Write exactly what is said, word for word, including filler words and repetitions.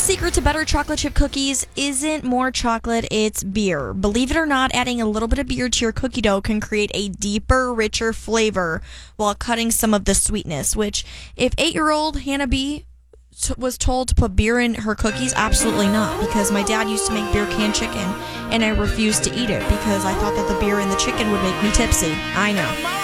secret to better chocolate chip cookies isn't more chocolate, it's beer. Believe it or not, adding a little bit of beer to your cookie dough can create a deeper, richer flavor while cutting some of the sweetness, which if eight-year-old Hannah B t- was told to put beer in her cookies, absolutely not, because my dad used to make beer canned chicken, and I refused to eat it because I thought that the beer in the chicken would make me tipsy. I know.